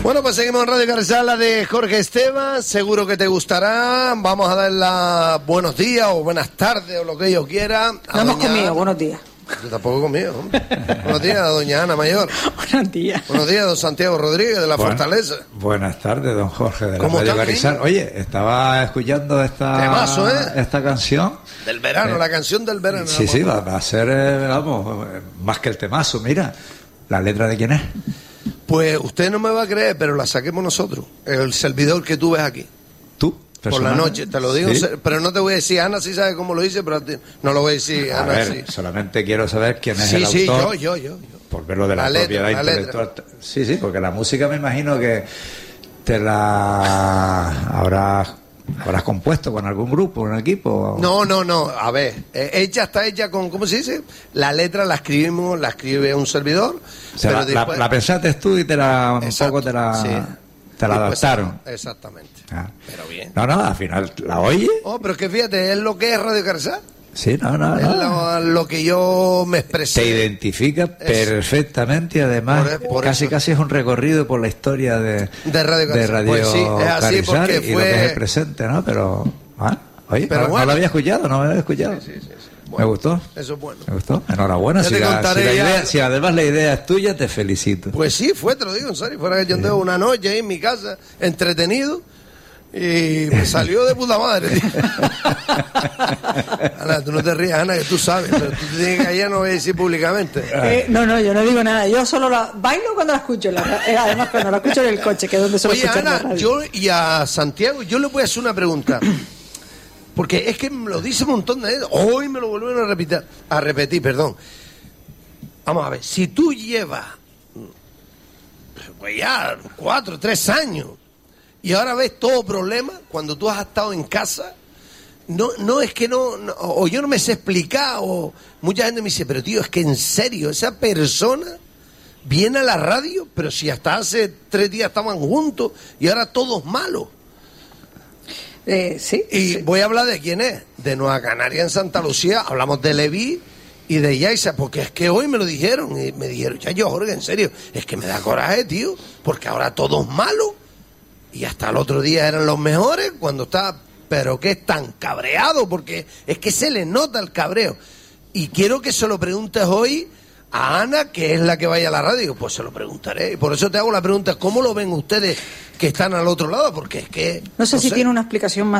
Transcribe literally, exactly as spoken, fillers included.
Bueno, pues seguimos en Radio Carrizal, la de Jorge Esteban. Seguro que te gustará. Vamos a dar los buenos días o buenas tardes o lo que ellos quieran. No hemos comido, buenos días. Yo tampoco he comido, hombre. Buenos días, doña Ana Mayor. Buenos días. Buenos días, don Santiago Rodríguez, de La Bueno, Fortaleza. Buenas tardes, don Jorge, de la ¿Cómo Radio está, Carrizal. Oye, estaba escuchando esta, Temazo, ¿eh? esta canción. Del verano, Eh, la canción del verano. Sí, sí, va, va a ser, eh, vamos, eh, más que el temazo. Mira, ¿la letra de quién es? Pues usted no me va a creer, pero la saquemos nosotros. El servidor que tú ves aquí. ¿Tú? Por la noche, te lo digo, ¿Sí? pero no te voy a decir, Ana sí sabe cómo lo hice, pero a ti no lo voy a decir, A Ana ver, sí. solamente quiero saber quién es Sí, el sí, autor. yo, yo, yo, yo. Por ver lo de la, La letra, propiedad la intelectual. Sí, sí, porque la música me imagino que te la habrás, habrás compuesto con algún grupo, un equipo. No, no, no, a ver, eh, hecha está hecha con, ¿cómo se dice? La letra la escribimos, la escribe un servidor. O sea, pero la, después- la, la pensaste tú y te la, un Exacto, poco te la, sí. te la Y pues, adaptaron. exactamente. Ah. Pero bien. No, no, al final la oye. Oh, pero es que fíjate, es lo que es Radio Carrizal. Sí, no, no, Es no. lo, lo que yo me expresé. Te identifica perfectamente y además Por- por casi eso. casi es un recorrido por la historia de, De Radio Carrizal. Radio Pues sí, es así Carrizal porque y lo que fue- es el presente, ¿no? Pero, ah, oye, Pero no, no bueno. lo había escuchado, no lo había escuchado. Sí, sí, sí, sí. Me Bueno, gustó. Eso es bueno. Me gustó. Enhorabuena. Ya Si, te la, contaré si la ya- idea, si además la idea es tuya, te felicito. Pues sí, fue, te lo digo en serio. Fuera que yo tengo una noche ahí en mi casa, entretenido, y me salió de puta madre, tío. Ana, tú no te rías, Ana, que tú sabes, pero tú te tienes que callar, no voy a decir públicamente. Eh, no, no, yo no digo nada. Yo solo la bailo cuando la escucho. La, eh, además, cuando la escucho en el coche, que es donde suelo Oye, escuchar la Ana, radio. yo y a Santiago, yo le voy a hacer una pregunta. Porque es que me lo dice un montón de veces. Hoy me lo vuelven a repetir, a repetir, perdón. Vamos a ver, si tú llevas, pues ya, cuatro, tres años, y ahora ves todo problema, cuando tú has estado en casa, no, no es que no, no, o yo no me sé explicar, o mucha gente me dice, pero tío, es que en serio, esa persona viene a la radio, pero si hasta hace tres días estaban juntos, y ahora todos malos. Eh, sí. Y sí. voy a hablar de quién es, de Nueva Canaria en Santa Lucía, hablamos de Leví y de Yaisa, porque es que hoy me lo dijeron, y me dijeron, ya yo, Jorge, en serio, es que me da coraje, tío, porque ahora todos malos, y hasta el otro día eran los mejores, cuando está, pero que es tan cabreado, porque es que se le nota el cabreo. Y quiero que se lo preguntes hoy a Ana, que es la que vaya a la radio. Pues se lo preguntaré, y por eso te hago la pregunta, ¿cómo lo ven ustedes que están al otro lado? Porque es que... No sé si tiene una explicación más